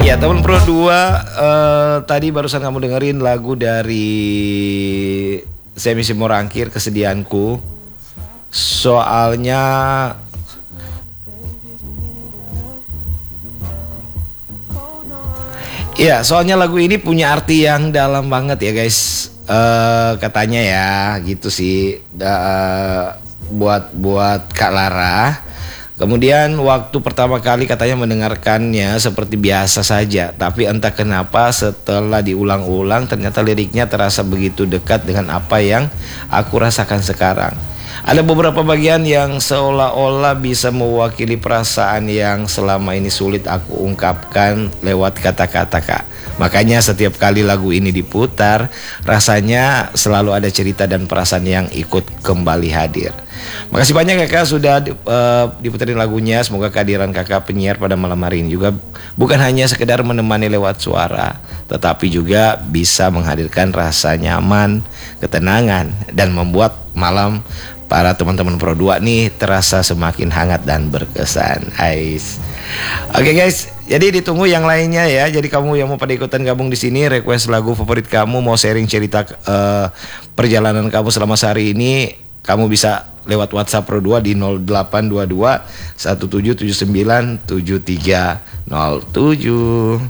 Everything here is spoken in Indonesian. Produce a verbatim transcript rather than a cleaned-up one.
Ya teman Pro dua, uh, tadi barusan kamu dengerin lagu dari Semi Simorangkir, Kesedihanku. Soalnya Ya, soalnya lagu ini punya arti yang dalam banget ya guys. Uh, katanya ya, gitu sih. Uh, buat buat Kak Lara. Kemudian waktu pertama kali katanya mendengarkannya seperti biasa saja, tapi entah kenapa setelah diulang-ulang ternyata liriknya terasa begitu dekat dengan apa yang aku rasakan sekarang. Ada beberapa bagian yang seolah-olah bisa mewakili perasaan yang selama ini sulit aku ungkapkan lewat kata-kata, Kak. Makanya setiap kali lagu ini diputar, rasanya selalu ada cerita dan perasaan yang ikut kembali hadir. Makasih banyak Kakak sudah uh, diputerin lagunya. Semoga kehadiran Kakak penyiar pada malam hari ini juga bukan hanya sekedar menemani lewat suara, tetapi juga bisa menghadirkan rasa nyaman, ketenangan, dan membuat malam para teman-teman Pro dua nih terasa semakin hangat dan berkesan. Ais. Oke guys, jadi ditunggu yang lainnya ya. Jadi kamu yang mau pada ikutan gabung di sini, request lagu favorit kamu, mau sharing cerita uh, perjalanan kamu selama sehari ini, kamu bisa lewat WhatsApp Pro dua di nol delapan dua dua satu tujuh tujuh sembilan tujuh tiga nol tujuh.